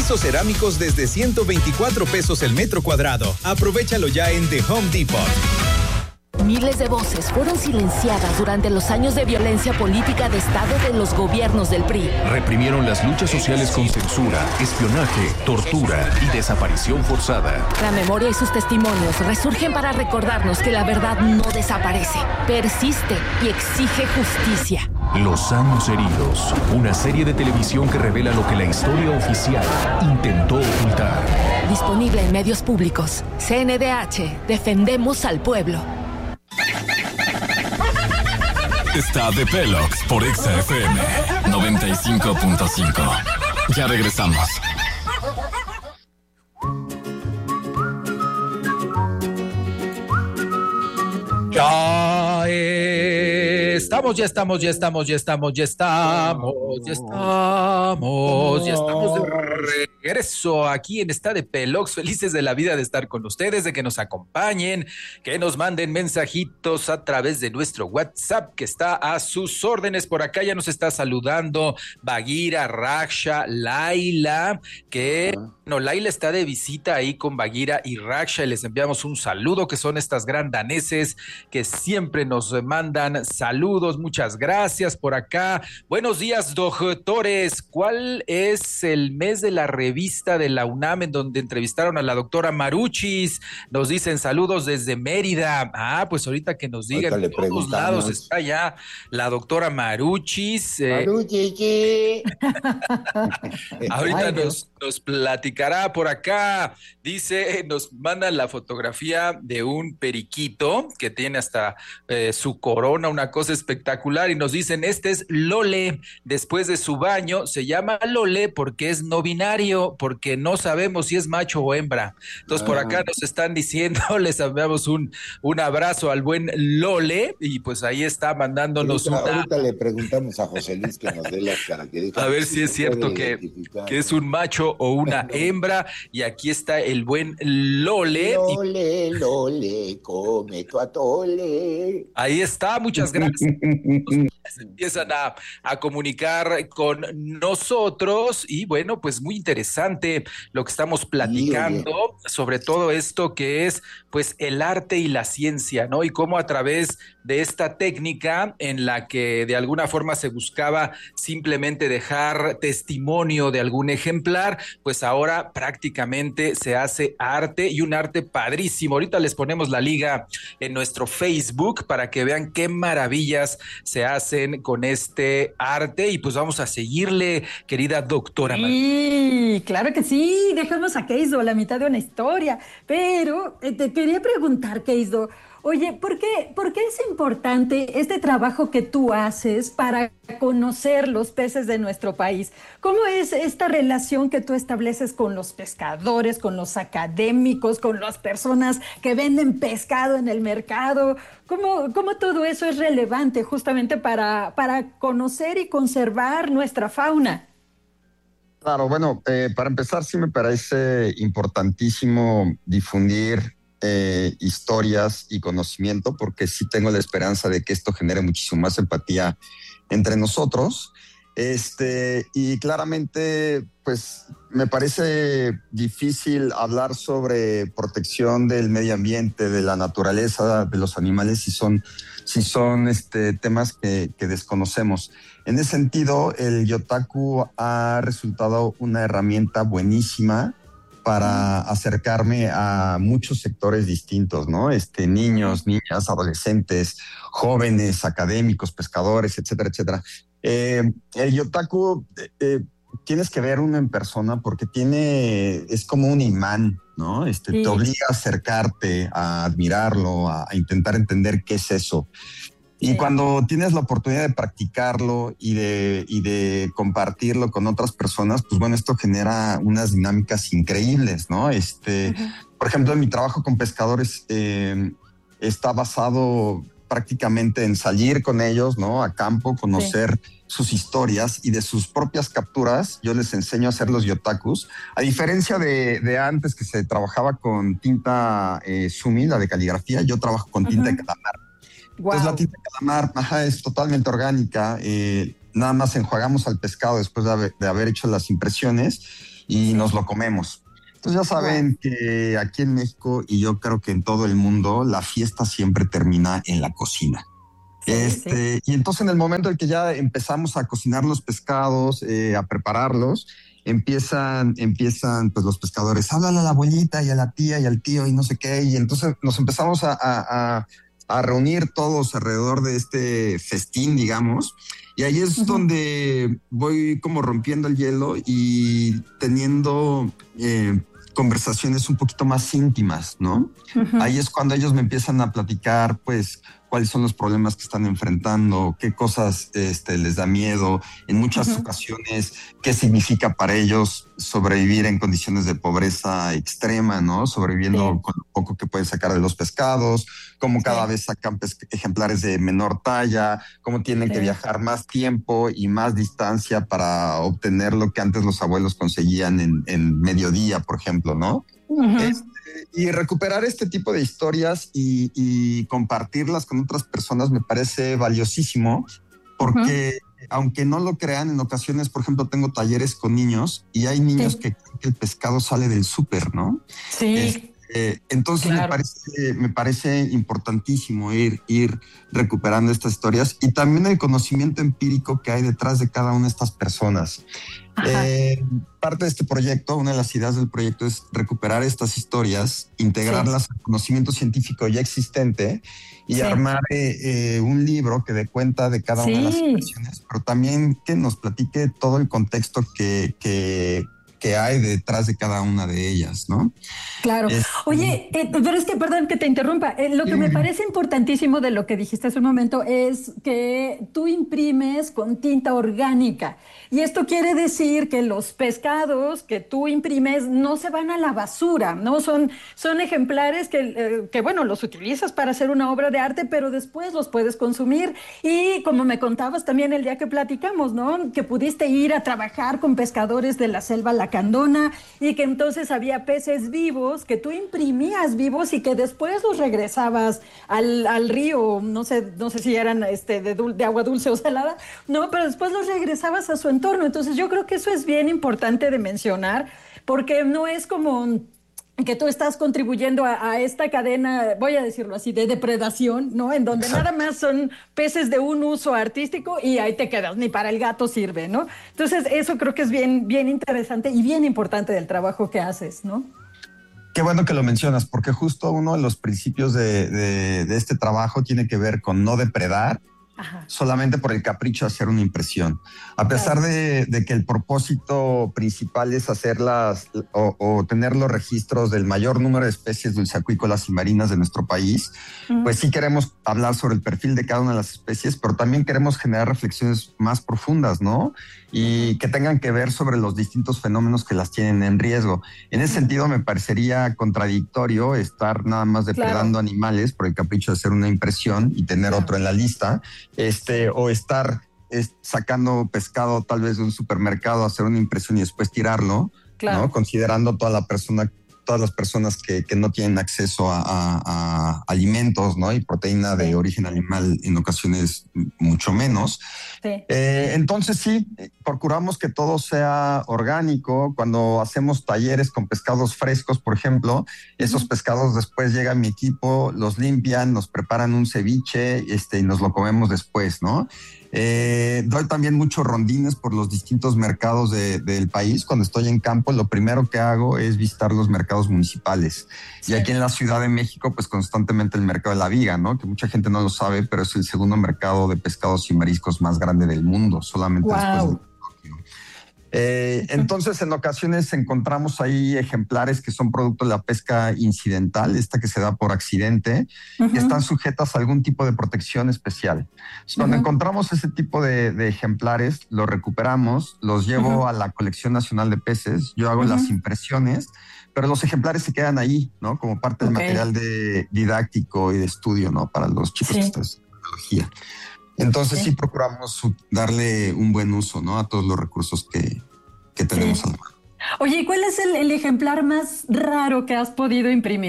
pisos cerámicos desde 124 pesos el metro cuadrado. Aprovéchalo ya en The Home Depot. Miles de voces fueron silenciadas durante los años de violencia política de Estado de los gobiernos del PRI. Reprimieron las luchas sociales con censura, espionaje, tortura y desaparición forzada. La memoria y sus testimonios resurgen para recordarnos que la verdad no desaparece, persiste y exige justicia. Los años heridos, una serie de televisión que revela lo que la historia oficial intentó ocultar. Disponible en medios públicos. CNDH, defendemos al pueblo. Está de Pelox por Exa FM 95.5. Ya regresamos. Ya estamos de regreso aquí en Está de Pelox, felices de la vida de estar con ustedes, de que nos acompañen, que nos manden mensajitos a través de nuestro WhatsApp que está a sus órdenes. Por acá ya nos está saludando Bagira, Raksha, Laila, Laila está de visita ahí con Bagira y Raksha y les enviamos un saludo, que son estas gran daneses que siempre nos mandan saludos. Muchas gracias por acá. Buenos días, doctores. ¿Cuál es el mes de la revista de la UNAM en donde entrevistaron a la doctora Maruchis? Nos dicen saludos desde Mérida. Pues ahorita que nos digan, de todos lados está ya la doctora Maruchis. Ahorita nos platicará por acá. Dice, nos mandan la fotografía de un periquito que tiene hasta su corona, una cosa espectacular, y nos dicen, este es Lole, después de su baño, se llama Lole porque es no binario, porque no sabemos si es macho o hembra. Entonces por acá nos están diciendo, les enviamos un abrazo al buen Lole, y pues ahí está mandándonos ahorita le preguntamos a José Luis que nos dé las características. A ver si es cierto que es un macho o una hembra, y aquí está el buen Lole. Lole, come tu atole. Ahí está, muchas gracias. Se empiezan a comunicar con nosotros, y bueno, pues muy interesante lo que estamos platicando, sobre todo esto que es pues el arte y la ciencia, ¿no? Y cómo a través de esta técnica en la que de alguna forma se buscaba simplemente dejar testimonio de algún ejemplar, pues ahora prácticamente se hace arte, y un arte padrísimo. Ahorita les ponemos la liga en nuestro Facebook para que vean qué maravillas se hacen con este arte, y pues vamos a seguirle, querida doctora. Sí, claro que sí, dejamos a Keisdo la mitad de una historia, pero te quería preguntar, Keisdo, oye, ¿por qué es importante este trabajo que tú haces para conocer los peces de nuestro país? ¿Cómo es esta relación que tú estableces con los pescadores, con los académicos, con las personas que venden pescado en el mercado? ¿Cómo todo eso es relevante justamente para conocer y conservar nuestra fauna? Claro, bueno, para empezar sí me parece importantísimo difundir historias y conocimiento, porque sí tengo la esperanza de que esto genere muchísimo más empatía entre nosotros. Y claramente, pues me parece difícil hablar sobre protección del medio ambiente, de la naturaleza, de los animales, si son temas que desconocemos. En ese sentido, el Yotaku ha resultado una herramienta buenísima para acercarme a muchos sectores distintos, ¿no? Niños, niñas, adolescentes, jóvenes, académicos, pescadores, etcétera, etcétera. El Yotaku tienes que ver uno en persona porque es como un imán, ¿no? Te obliga a acercarte, a admirarlo, a intentar entender qué es eso. Y cuando tienes la oportunidad de practicarlo y de compartirlo con otras personas, pues bueno, esto genera unas dinámicas increíbles, ¿no? Por ejemplo, mi trabajo con pescadores está basado prácticamente en salir con ellos, ¿no? A campo, conocer sus historias, y de sus propias capturas yo les enseño a hacer los yotakus. A diferencia de antes, que se trabajaba con tinta sumi, la de caligrafía, yo trabajo con tinta de calamar. Wow. Entonces la tinta de calamar es totalmente orgánica, nada más enjuagamos al pescado después de haber hecho las impresiones, y nos lo comemos. Entonces ya saben que aquí en México y yo creo que en todo el mundo la fiesta siempre termina en la cocina. Sí. Y entonces en el momento en que ya empezamos a cocinar los pescados, a prepararlos, empiezan pues los pescadores, háblale a la abuelita y a la tía y al tío y no sé qué, y entonces nos empezamos a reunir todos alrededor de este festín, digamos, y ahí es donde voy como rompiendo el hielo y teniendo conversaciones un poquito más íntimas, ¿no? Ahí es cuando ellos me empiezan a platicar, pues, cuáles son los problemas que están enfrentando, qué cosas les da miedo, en muchas ocasiones, qué significa para ellos sobrevivir en condiciones de pobreza extrema, ¿no? Sobreviviendo con lo poco que pueden sacar de los pescados, cómo cada vez sacan ejemplares de menor talla, cómo tienen que viajar más tiempo y más distancia para obtener lo que antes los abuelos conseguían en mediodía, por ejemplo, ¿no? Y recuperar este tipo de historias y compartirlas con otras personas me parece valiosísimo porque aunque no lo crean, en ocasiones, por ejemplo, tengo talleres con niños y hay niños que creen que el pescado sale del súper, ¿no? Sí. Entonces me parece importantísimo ir recuperando estas historias y también el conocimiento empírico que hay detrás de cada una de estas personas. Parte de este proyecto, una de las ideas del proyecto es recuperar estas historias, integrarlas al conocimiento científico ya existente y armar un libro que dé cuenta de cada una de las situaciones, pero también que nos platique todo el contexto que hay detrás de cada una de ellas, ¿no? Claro. Oye, pero es que, perdón que te interrumpa, lo que me parece importantísimo de lo que dijiste hace un momento es que tú imprimes con tinta orgánica y esto quiere decir que los pescados que tú imprimes no se van a la basura, ¿no? Son ejemplares que, bueno, los utilizas para hacer una obra de arte, pero después los puedes consumir y como me contabas también el día que platicamos, ¿no? Que pudiste ir a trabajar con pescadores de la selva lacandona y que entonces había peces vivos que tú imprimías vivos y que después los regresabas al río, no sé si eran de agua dulce o salada, no, pero después los regresabas a su entorno. Entonces yo creo que eso es bien importante de mencionar porque no es como que tú estás contribuyendo a esta cadena, voy a decirlo así, de depredación, ¿no? En donde nada más son peces de un uso artístico y ahí te quedas, ni para el gato sirve, ¿no? Entonces eso creo que es bien, bien interesante y bien importante del trabajo que haces, ¿no? Qué bueno que lo mencionas, porque justo uno de los principios de este trabajo tiene que ver con no depredar solamente por el capricho de hacer una impresión. A pesar de que el propósito principal es hacerlas o tener los registros del mayor número de especies dulceacuícolas y marinas de nuestro país, pues sí queremos hablar sobre el perfil de cada una de las especies, pero también queremos generar reflexiones más profundas, ¿no? Y que tengan que ver sobre los distintos fenómenos que las tienen en riesgo. En ese sentido, me parecería contradictorio estar nada más depredando animales por el capricho de hacer una impresión y tener otro en la lista, o estar sacando pescado tal vez de un supermercado, hacer una impresión y después tirarlo, ¿no? Considerando todas las personas que no tienen acceso a alimentos, ¿no? Y proteína de origen animal en ocasiones mucho menos. Entonces procuramos que todo sea orgánico. Cuando hacemos talleres con pescados frescos, por ejemplo, esos pescados después llega mi equipo, los limpian, nos preparan un ceviche y nos lo comemos después, ¿no? Doy también muchos rondines por los distintos mercados del país. Cuando estoy en campo, lo primero que hago es visitar los mercados municipales. Y aquí en la Ciudad de México, pues constantemente el mercado de la Viga, ¿no? Que mucha gente no lo sabe, pero es el segundo mercado de pescados y mariscos más grande del mundo, solamente después de Tokio. Entonces, en ocasiones encontramos ahí ejemplares que son producto de la pesca incidental, esta que se da por accidente, que están sujetas a algún tipo de protección especial. Cuando encontramos ese tipo de ejemplares, los recuperamos, los llevo a la Colección Nacional de Peces, yo hago las impresiones, pero los ejemplares se quedan ahí, ¿no? Como parte del material didáctico y de estudio, ¿no? Para los chicos que están en biología. Entonces sí procuramos darle un buen uso, ¿no? A todos los recursos que tenemos a la mano. Oye, ¿y cuál es el ejemplar más raro que has podido imprimir?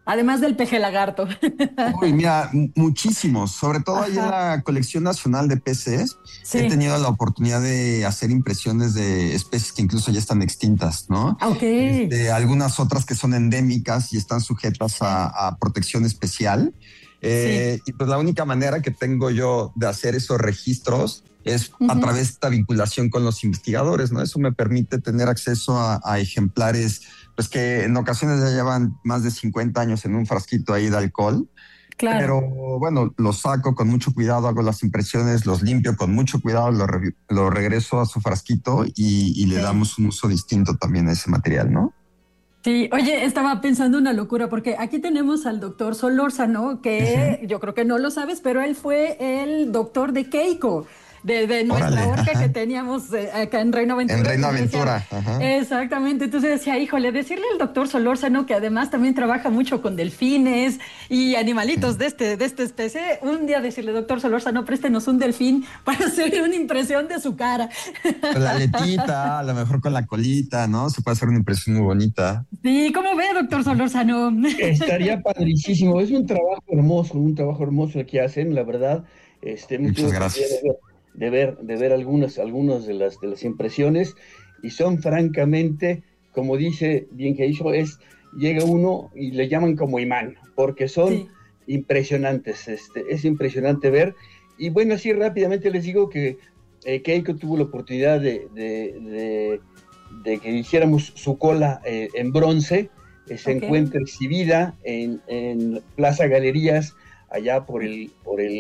Además del peje lagarto. Uy, mira, muchísimos, sobre todo ahí en la Colección Nacional de Peces. Sí. He tenido la oportunidad de hacer impresiones de especies que incluso ya están extintas, ¿no? Ok. Algunas otras que son endémicas y están sujetas a protección especial. Y pues la única manera que tengo yo de hacer esos registros es a través de esta vinculación con los investigadores, ¿no? Eso me permite tener acceso a ejemplares pues que en ocasiones ya llevan más de 50 años en un frasquito ahí de alcohol. Claro. Pero bueno, los saco con mucho cuidado, hago las impresiones, los limpio con mucho cuidado, lo regreso a su frasquito y le damos un uso distinto también a ese material, ¿no? Sí, oye, estaba pensando una locura, porque aquí tenemos al doctor Solórzano, que yo creo que no lo sabes, pero él fue el doctor de Keiko, de nuestra orca que teníamos acá en Reino Aventura. En Reino Aventura. Exactamente, entonces decía, híjole, decirle al doctor Solórzano, que además también trabaja mucho con delfines y animalitos de esta especie, un día decirle, doctor Solórzano, préstenos un delfín para hacer una impresión de su cara. Con la aletita, a lo mejor con la colita, ¿no? Se puede hacer una impresión muy bonita. Sí, ¿cómo ve, doctor Solórzano? Estaría padrísimo, es un trabajo hermoso el que hacen, la verdad. Muchas gracias. De ver algunas de las impresiones, y son francamente, como dice bien que hizo, llega uno y le llaman como imán, porque son impresionantes, es impresionante ver. Y bueno, así rápidamente les digo que Keiko tuvo la oportunidad de que hiciéramos su cola en bronce. Se encuentra exhibida en Plaza Galerías, allá por el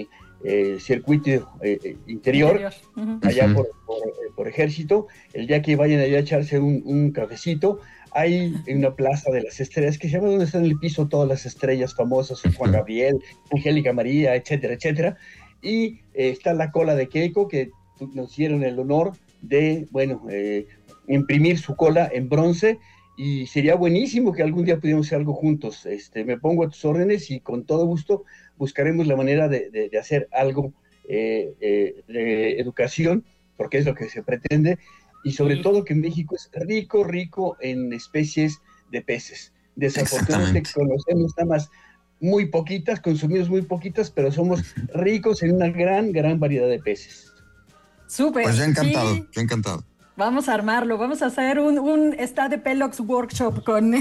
circuito interior, allá por Ejército. El día que vayan allá a echarse un cafecito, hay una plaza de las estrellas que se llama donde están en el piso todas las estrellas famosas, Juan Gabriel, Angélica María, etcétera, etcétera. Y está la cola de Keiko, que nos dieron el honor de, imprimir su cola en bronce, y sería buenísimo que algún día pudiéramos hacer algo juntos. Me pongo a tus órdenes y con todo gusto buscaremos la manera de hacer algo de educación, porque es lo que se pretende, y sobre todo que México es rico en especies de peces. Desafortunadamente conocemos nada más muy poquitas, consumimos muy poquitas, pero somos ricos en una gran variedad de peces. Súper. Pues yo encantado. Vamos a armarlo, vamos a hacer un Está de Pelox workshop con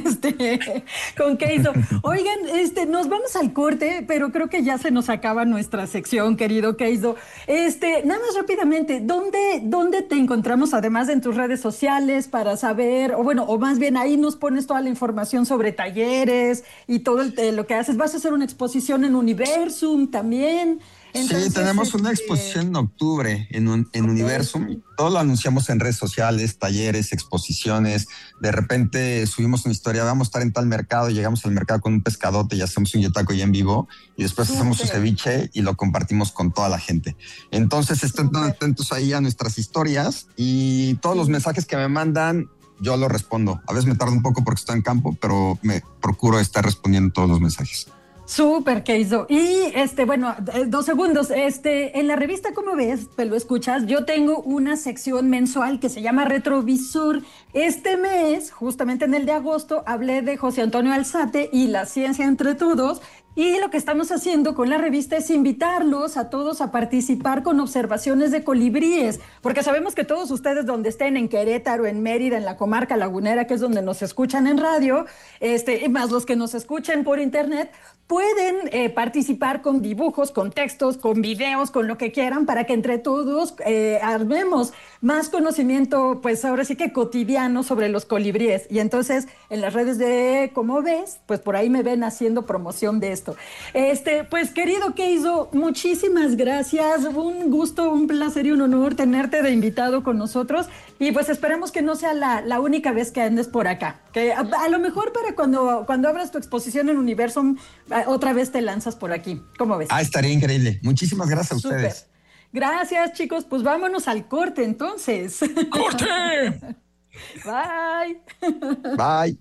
Keizo. Oigan, nos vamos al corte, pero creo que ya se nos acaba nuestra sección, querido Keizo. Nada más rápidamente, ¿dónde te encontramos, además en tus redes sociales, para saber, o más bien ahí nos pones toda la información sobre talleres y todo lo que haces? ¿Vas a hacer una exposición en Universum también? Entonces, sí, tenemos una exposición en octubre en Universum. Todo lo anunciamos en redes sociales, talleres, exposiciones. De repente subimos una historia, vamos a estar en tal mercado, llegamos al mercado con un pescadote y hacemos un yotaco ya en vivo, y después hacemos un ceviche y lo compartimos con toda la gente. Entonces estén atentos ahí a nuestras historias, y todos los mensajes que me mandan yo los respondo. A veces me tardo un poco porque estoy en campo, pero me procuro estar respondiendo todos los mensajes. Súper, Keizo. Y 2 segundos. En la revista, ¿cómo ves? Lo escuchas. Yo tengo una sección mensual que se llama Retrovisor. Este mes, justamente en el de agosto, hablé de José Antonio Alzate y la ciencia entre todos. Y lo que estamos haciendo con la revista es invitarlos a todos a participar con observaciones de colibríes, porque sabemos que todos ustedes, donde estén, en Querétaro, en Mérida, en la comarca lagunera, que es donde nos escuchan en radio, más los que nos escuchen por internet, pueden participar con dibujos, con textos, con videos, con lo que quieran, para que entre todos armemos más conocimiento, pues ahora sí que cotidiano, sobre los colibríes. Y entonces en las redes de ¿Cómo ves? Pues por ahí me ven haciendo promoción de esto. Pues querido Keizo, muchísimas gracias. Un gusto, un placer y un honor tenerte de invitado con nosotros. Y pues esperemos que no sea la única vez que andes por acá. Que a lo mejor para cuando abras tu exposición en Universum, otra vez te lanzas por aquí. ¿Cómo ves? Estaría increíble. Muchísimas gracias a ustedes. Gracias, chicos. Pues vámonos al corte entonces. ¡Corte! Bye. Bye.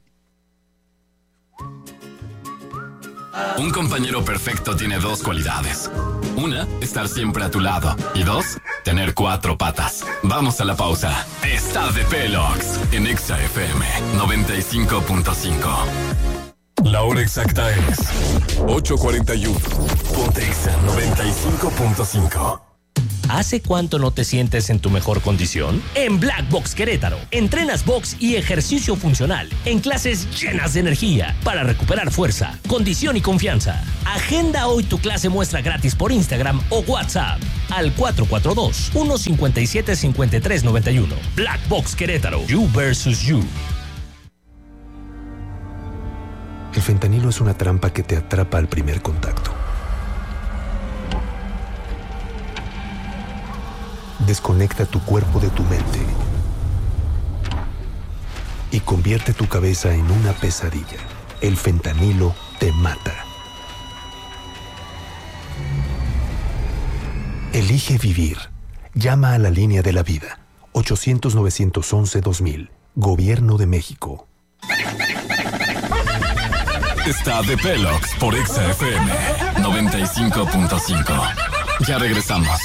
Un compañero perfecto tiene 2 cualidades. 1, estar siempre a tu lado. Y 2, tener 4 patas. Vamos a la pausa. Está de Pelox en Exa FM 95.5. La hora exacta es 8:41. Ponte Exa 95.5. ¿Hace cuánto no te sientes en tu mejor condición? En Black Box Querétaro, entrenas box y ejercicio funcional en clases llenas de energía para recuperar fuerza, condición y confianza. Agenda hoy tu clase muestra gratis por Instagram o WhatsApp al 442-157-5391. Black Box Querétaro, you versus you. El fentanilo es una trampa que te atrapa al primer contacto. Desconecta tu cuerpo de tu mente y convierte tu cabeza en una pesadilla. El fentanilo te mata. Elige vivir. Llama a la línea de la vida. 800-911-2000. Gobierno de México. Está de Pelox por Exa FM 95.5. Ya regresamos.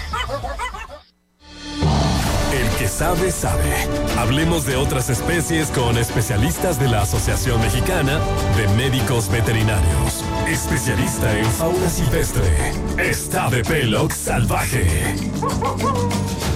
El que sabe, sabe. Hablemos de otras especies con especialistas de la Asociación Mexicana de Médicos Veterinarios. Especialista en fauna silvestre. Está de Pelox salvaje.